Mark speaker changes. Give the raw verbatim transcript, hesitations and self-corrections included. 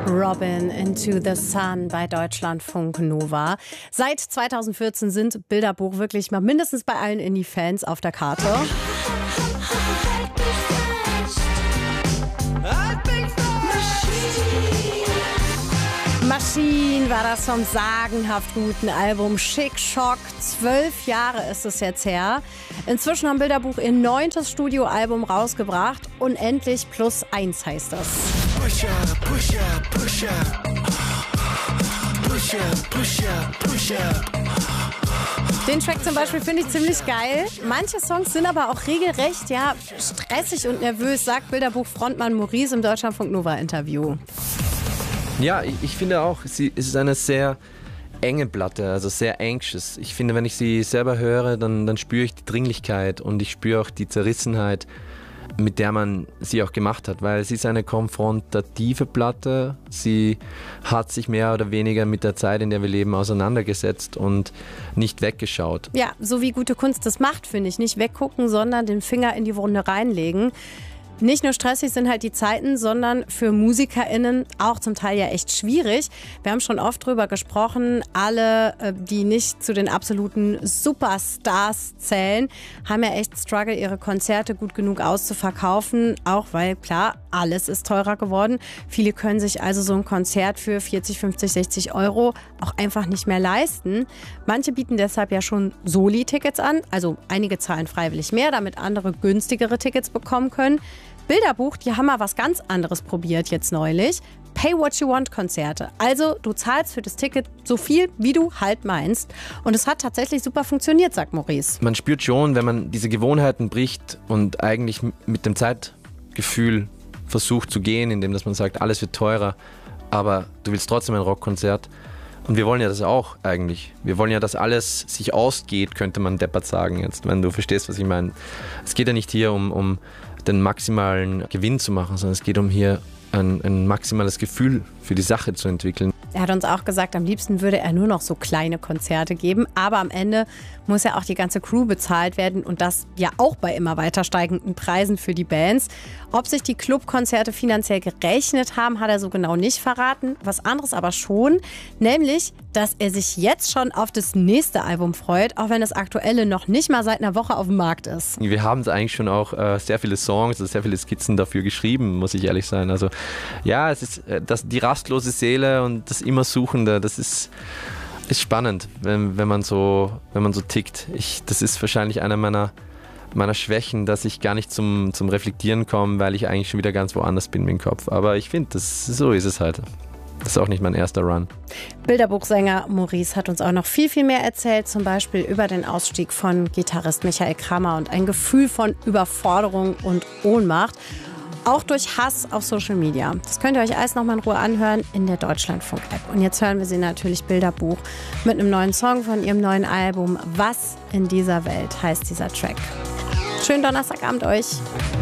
Speaker 1: Robin Into the Sun bei Deutschlandfunk Nova. Seit zweitausendvierzehn sind Bilderbuch wirklich mal mindestens bei allen Indie-Fans auf der Karte. Machine war das vom sagenhaft guten Album Chic Choc. Zwölf Jahre ist es jetzt her. Inzwischen haben Bilderbuch ihr neuntes Studioalbum rausgebracht. Unendlich plus eins heißt das.
Speaker 2: Push up, push up, push up. Push up, push up, push up.
Speaker 1: Den Track zum Beispiel finde ich ziemlich geil. Manche Songs sind aber auch regelrecht ja, stressig und nervös, sagt Bilderbuch-Frontmann Maurice im Deutschlandfunk Nova-Interview.
Speaker 3: Ja, ich, ich finde auch, sie, es ist eine sehr enge Platte, also sehr anxious. Ich finde, wenn ich sie selber höre, dann, dann spüre ich die Dringlichkeit und ich spüre auch die Zerrissenheit, mit der man sie auch gemacht hat, weil sie ist eine konfrontative Platte. Sie hat sich mehr oder weniger mit der Zeit, in der wir leben, auseinandergesetzt und nicht weggeschaut.
Speaker 1: Ja, so wie gute Kunst das macht, finde ich. Nicht weggucken, sondern den Finger in die Wunde reinlegen. Nicht nur stressig sind halt die Zeiten, sondern für MusikerInnen auch zum Teil ja echt schwierig. Wir haben schon oft drüber gesprochen, alle, die nicht zu den absoluten Superstars zählen, haben ja echt Struggle, ihre Konzerte gut genug auszuverkaufen. Auch weil, klar, alles ist teurer geworden. Viele können sich also so ein Konzert für vierzig, fünfzig, sechzig Euro auch einfach nicht mehr leisten. Manche bieten deshalb ja schon Soli-Tickets an. Also einige zahlen freiwillig mehr, damit andere günstigere Tickets bekommen können. Bilderbuch, die haben mal was ganz anderes probiert jetzt neulich. Pay-What-You-Want-Konzerte. Also du zahlst für das Ticket so viel, wie du halt meinst. Und es hat tatsächlich super funktioniert, sagt Maurice.
Speaker 3: Man spürt schon, wenn man diese Gewohnheiten bricht und eigentlich mit dem Zeitgefühl versucht zu gehen, indem dass man sagt, alles wird teurer, aber du willst trotzdem ein Rockkonzert. Und wir wollen ja das auch eigentlich. Wir wollen ja, dass alles sich ausgeht, könnte man deppert sagen jetzt, wenn du verstehst, was ich meine. Es geht ja nicht hier um, um den maximalen Gewinn zu machen, sondern es geht um hier ein, ein maximales Gefühl für die Sache zu entwickeln.
Speaker 1: Er hat uns auch gesagt, am liebsten würde er nur noch so kleine Konzerte geben. Aber am Ende muss ja auch die ganze Crew bezahlt werden und das ja auch bei immer weiter steigenden Preisen für die Bands. Ob sich die Clubkonzerte finanziell gerechnet haben, hat er so genau nicht verraten. Was anderes aber schon, nämlich, dass er sich jetzt schon auf das nächste Album freut, auch wenn das aktuelle noch nicht mal seit einer Woche auf dem Markt ist.
Speaker 3: Wir haben eigentlich schon auch äh, sehr viele Songs, also sehr viele Skizzen dafür geschrieben, muss ich ehrlich sein. Also ja, es ist äh, das, die rastlose Seele und das immer Suchende, das ist, ist spannend, wenn, wenn, man so, wenn man so tickt. Ich, das ist wahrscheinlich einer meiner, meiner Schwächen, dass ich gar nicht zum, zum Reflektieren komme, weil ich eigentlich schon wieder ganz woanders bin mit dem Kopf. Aber ich finde, so ist es halt. Das ist auch nicht mein erster Run.
Speaker 1: Bilderbuchsänger Maurice hat uns auch noch viel, viel mehr erzählt, zum Beispiel über den Ausstieg von Gitarrist Michael Kramer und ein Gefühl von Überforderung und Ohnmacht. Auch durch Hass auf Social Media. Das könnt ihr euch alles nochmal in Ruhe anhören in der Deutschlandfunk-App. Und jetzt hören wir sie natürlich Bilderbuch mit einem neuen Song von ihrem neuen Album. Was in dieser Welt heißt dieser Track. Schönen Donnerstagabend euch.